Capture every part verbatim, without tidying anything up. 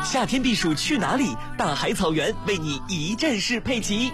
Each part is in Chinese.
夏天避暑去哪里？大海草原为你一站式配齐。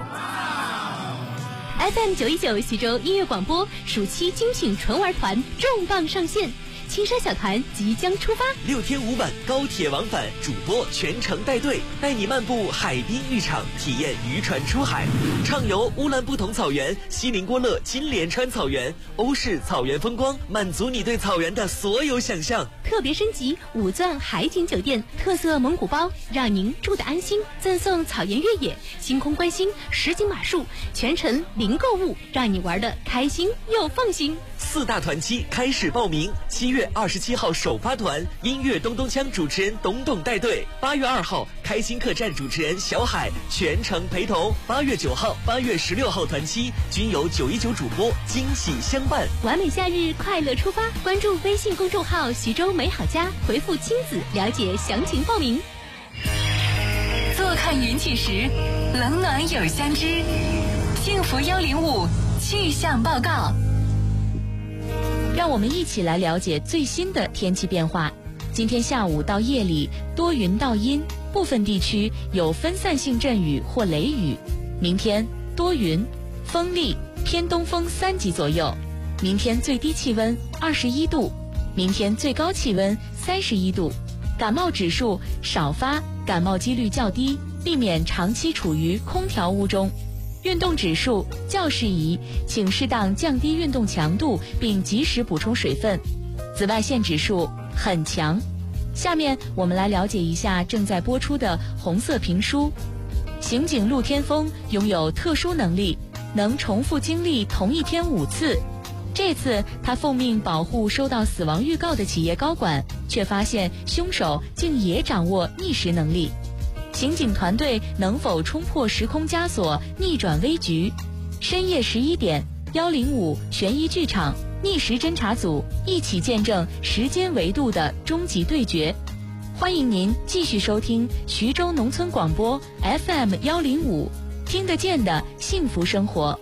F M 九一九徐州音乐广播暑期精品纯玩团重磅上线，青山小团即将出发， 六天五晚高铁往返，主播全程带队，带你漫步海滨浴场，体验渔船出海，畅游乌兰布统草原、锡林郭勒金莲川草原、欧式草原风光，满足你对草原的所有想象。 特别升级五钻海景酒店，特色蒙古包，让您住得安心。赠送草原越野、星空观星、实景马术，全程零购物，让你玩得开心又放心。 四大团期开始报名，七月二十七号首发团，音乐咚咚锵主持人董董带队；八月二号，开心客栈主持人小海全程陪同；八月九号、八月十六号团期均由九一九主播惊喜相伴。 完美夏日，快乐出发！关注微信公众号徐州美好家，回复亲子了解详情报名。 坐看云起时，冷暖有相知。幸福幺零五气象报告。 让我们一起来了解最新的天气变化。今天下午到夜里多云到阴，部分地区有分散性阵雨或雷雨。明天多云，风力偏东风三级左右。明天最低气温二十一度，明天最高气温三十一度。感冒指数少发，感冒几率较低，避免长期处于空调屋中。运动指数较适宜，请适当降低运动强度，并及时补充水分。紫外线指数很强。下面我们来了解一下正在播出的红色评书。刑警陆天峰拥有特殊能力，能重复经历同一天五次。这次他奉命保护收到死亡预告的企业高管，却发现凶手竟也掌握逆时能力。刑警团队能否冲破时空枷锁，逆转危局？深夜十一点，幺零五悬疑剧场逆时侦查组一起见证时间维度的终极对决。欢迎您继续收听徐州农村广播 F M 幺零五，听得见的幸福生活。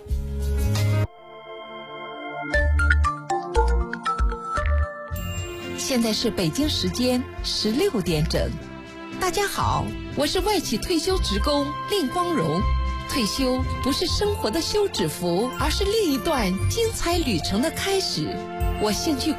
现在是北京时间十六点整。大家好，我是外企退休职工令光荣。退休不是生活的休止符，而是另一段精彩旅程的开始。我兴趣